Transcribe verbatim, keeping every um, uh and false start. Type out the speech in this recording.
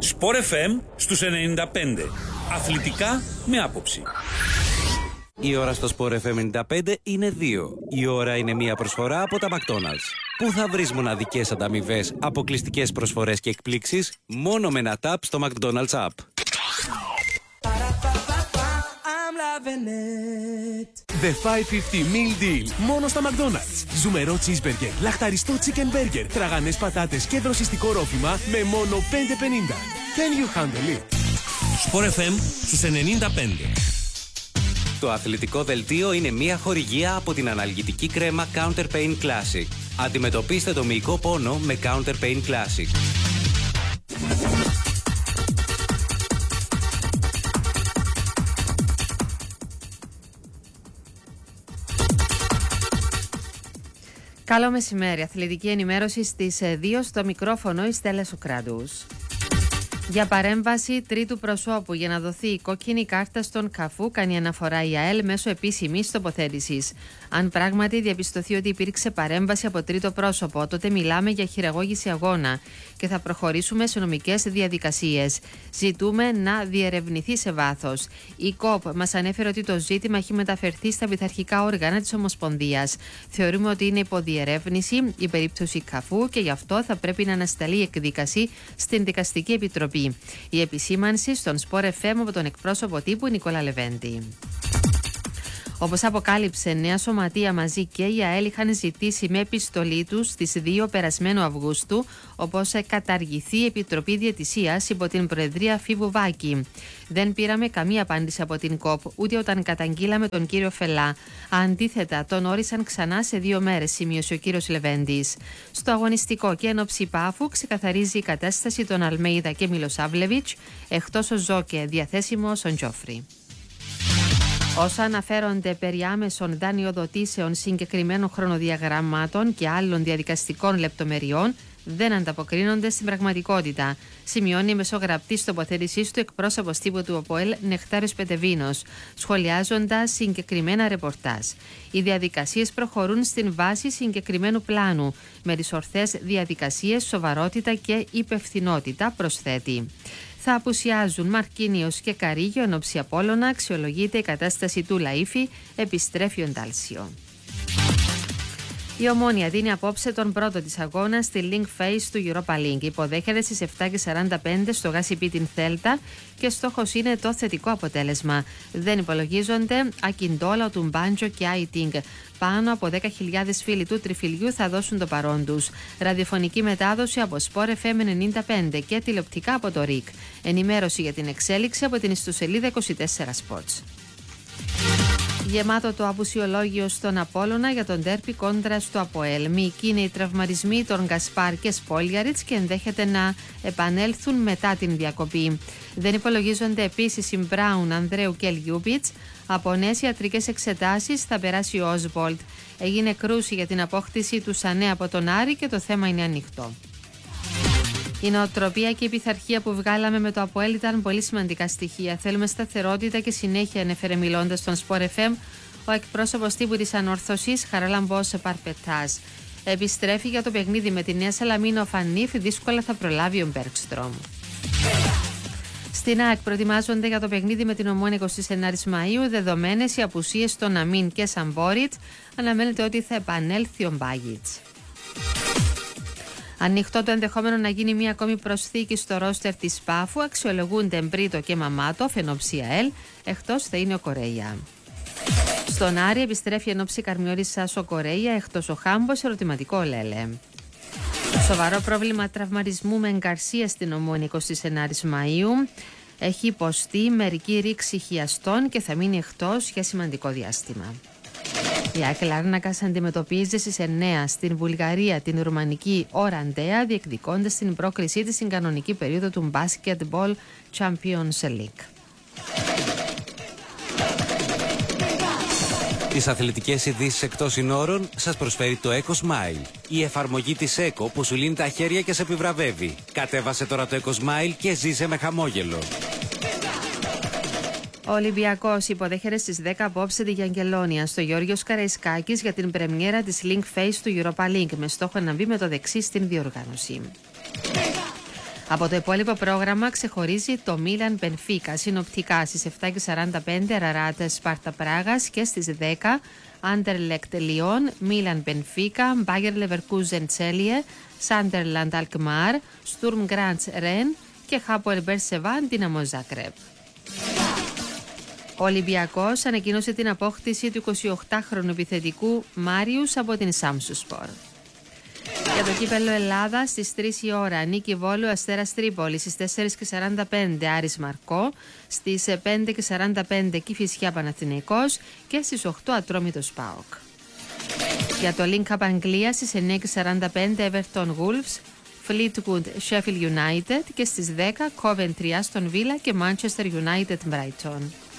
Sport εφ εμ στους ενενήντα πέντε. Αθλητικά με άποψη. Η ώρα στο Sport εφ εμ ενενήντα πέντε είναι δύο. Η ώρα είναι μια προσφορά από τα McDonald's. Πού θα βρεις μοναδικές ανταμοιβές, αποκλειστικές προσφορές και εκπλήξεις μόνο με ένα tap στο McDonald's app. The πεντακόσια πενήντα meal deal μόνο στα McDonald's. Ζουμερό cheeseburger, λαχταριστό chicken burger, τραγανές πατάτες και δροσιστικό ρόφημα με μόνο πέντε πενήντα. Can you handle it? Sport εφ εμ στους ενενήντα πέντε. Το αθλητικό δελτίο είναι μια χορηγία από την αναλγητική κρέμα Counter Pain Classic. Αντιμετωπίστε το μυϊκό πόνο με Counter Pain Classic. Καλό μεσημέρι. Αθλητική ενημέρωση στις δύο στο μικρόφωνο η Στέλλα Σοκράτους. Για παρέμβαση τρίτου προσώπου για να δοθεί η κόκκινη κάρτα στον Καφού κάνει αναφορά η ΑΕΛ μέσω επίσημης τοποθέτησης. Αν πράγματι διαπιστωθεί ότι υπήρξε παρέμβαση από τρίτο πρόσωπο, τότε μιλάμε για χειραγώγηση αγώνα και θα προχωρήσουμε σε νομικές διαδικασίες. Ζητούμε να διερευνηθεί σε βάθος. Η ΚΟΠ μας ανέφερε ότι το ζήτημα έχει μεταφερθεί στα πειθαρχικά όργανα της Ομοσπονδίας. Θεωρούμε ότι είναι υποδιερεύνηση η περίπτωση Καφού και γι' αυτό θα πρέπει να ανασταλεί η εκδίκαση στην Δικαστική Επιτροπή. Η επισήμανση στον Sport εφ εμ από τον εκπρόσωπο τύπου Νικόλα Λεβέντη. Όπως αποκάλυψε νέα σωματεία μαζί και η ΑΕΛ είχαν ζητήσει με επιστολή τους στις δύο περασμένου Αυγούστου όπως καταργηθεί η Επιτροπή Διαιτησίας υπό την Προεδρία Φίβου Βάκη. Δεν πήραμε καμία απάντηση από την ΚΟΠ ούτε όταν καταγγείλαμε τον κύριο Φελά. Αντίθετα, τον όρισαν ξανά σε δύο μέρες, σημείωσε ο κύριος Λεβέντης. Στο αγωνιστικό και ενόψει Πάφου ξεκαθαρίζει η κατάσταση των Αλμέιδα και Μιλοσάβλεβιτς, εκτός ο Ζόκε, διαθέσιμος ο Τζόφρι. Όσα αναφέρονται περί άμεσων δανειοδοτήσεων συγκεκριμένων χρονοδιαγραμμάτων και άλλων διαδικαστικών λεπτομεριών δεν ανταποκρίνονται στην πραγματικότητα, σημειώνει η μεσογραπτής τοποθέτησής του εκπρόσωπος τύπου του ΟΠΟΕΛ Νεκτάριος Πετεβίνος, σχολιάζοντας συγκεκριμένα ρεπορτάζ. Οι διαδικασίες προχωρούν στην βάση συγκεκριμένου πλάνου, με τις ορθές διαδικασίες, σοβαρότητα και υπευθυνότητα, προσθέτει. Θα απουσιάζουν Μαρκίνιος και Καρίγιο εν ώψη Απόλλωνα, αξιολογείται η κατάσταση του Λαΐφη, επιστρέφει ο Ντάλσιο. Η Ομόνοια δίνει απόψε τον πρώτο της αγώνα στη Link Phase του Europa League. Υποδέχεται στις επτά και σαράντα πέντε στο Γασιπί την Θέλτα και στόχος είναι το θετικό αποτέλεσμα. Δεν υπολογίζονται Ακιντόλα, Τουμπάντζο και Άιτινγκ. Πάνω από δέκα χιλιάδες φίλοι του τριφυλιού θα δώσουν το παρόν τους. Ραδιοφωνική μετάδοση από Sport εφ εμ ενενήντα πέντε και τηλεοπτικά από το ΡΙΚ. Ενημέρωση για την εξέλιξη από την ιστοσελίδα είκοσι τέσσερα Sports. Γεμάτο το απουσιολόγιο στον Απόλλωνα για τον ντέρπι κόντρα στο ΑΠΟΕΛ. Μυϊκοί είναι οι τραυματισμοί των Γκασπάρ και Σπόλιαριτς και ενδέχεται να επανέλθουν μετά την διακοπή. Δεν υπολογίζονται επίσης οι Μπράουν, Ανδρέου και Λιούμπιτς. Από νέες ιατρικές εξετάσεις θα περάσει ο Όσβολτ. Έγινε κρούση για την απόκτηση του Σανέ από τον Άρη και το θέμα είναι ανοιχτό. Η νοοτροπία και η πειθαρχία που βγάλαμε με το ΑΠΟΕΛ ήταν πολύ σημαντικά στοιχεία. Θέλουμε σταθερότητα και συνέχεια, ανέφερε μιλώντας στον Sport εφ εμ ο εκπρόσωπος τύπου της Ανόρθωσης, Χαράλαμπος Παρπετάς. Επιστρέφει για το παιχνίδι με τη Νέα Σαλαμίνα ο Φανίφ, δύσκολα θα προλάβει ο Μπέρκστρομ. Στην ΑΕΚ προετοιμάζονται για το παιχνίδι με την Ομόνοια εικοστή ενάτη Μαΐου, δεδομένες οι απουσίες των Αμίν και Σαμπόριτ. Αναμένεται ότι θα επανέλθει ο Μπάγιτς. Ανοιχτό το ενδεχόμενο να γίνει μία ακόμη προσθήκη στο ρόστερ της Πάφου, αξιολογούνται Μπρίτο και Μαμάτο, φενοψία ΕΛ, εκτός θα είναι ο Κορέια. Στον Άρη επιστρέφει εν ώψη Καρμιώρισσας ο Κορέια, εκτός ο Χάμπος, ερωτηματικό ο Λέλε. Σοβαρό πρόβλημα τραυματισμού με Γκαρσία στην Ομόνοια εικοστή ενάτη Μαΐου. Έχει υποστεί μερική ρήξη χιαστών και θα μείνει εκτός για σημαντικό διάστημα. Η ΑΕΚ Λάρνακας αντιμετωπίζει στις εννέα στην Βουλγαρία την ρουμανική Οραντέα, διεκδικώντας την πρόκρισή της στην κανονική περίοδο του Basketball Champions League. Τις αθλητικές ειδήσεις εκτός συνόρων σας προσφέρει το EcoSmile, η εφαρμογή της Eco που σου λύνει τα χέρια και σε επιβραβεύει. Κατέβασε τώρα το EcoSmile και ζήσε με χαμόγελο. Ο Ολυμπιακός υποδέχεται στις δέκα απόψε τη Γιαγγελόνια στο Γιώργος Καραϊσκάκης για την πρεμιέρα της Link Phase του Europa League με στόχο να μπει με το δεξί στην διοργάνωση. Από το υπόλοιπο πρόγραμμα ξεχωρίζει το Μίλαν Μπενφίκα συνοπτικά στις επτά και σαράντα πέντε Ραράτε Σπάρτα Πράγας και στις δέκα Άντερλεκτ Λιόν, Μίλαν Μπενφίκα, Μπάγερ Λεβερκούζεν Τσέλιε, Σάντερλαντ Αλκμάρ, Στουρμ Γκραντς Ρεν και Χάποελ Μπερσεβάν Δίναμο Ζάκρεπ. Ο Ολυμπιακός ανακοίνωσε την απόκτηση του εικοσιοκτάχρονου επιθετικού Μάριους από την Σάμσουσπορ. Για το κύπελλο Ελλάδα στις τρεις η ώρα νίκη Βόλου Αστέρας Τρίπολης, στις τέσσερις και σαράντα πέντε Άρης Μαρκό, στις πέντε και σαράντα πέντε Κηφισιά Παναθηναϊκός και στις οκτώ Ατρόμητος ΠΑΟΚ. Για το Link Cup Αγγλία στις εννιά και σαράντα πέντε Everton Wolves, Fleetwood Sheffield United και στις δέκα Coventry Aston Villa και Manchester United Brighton.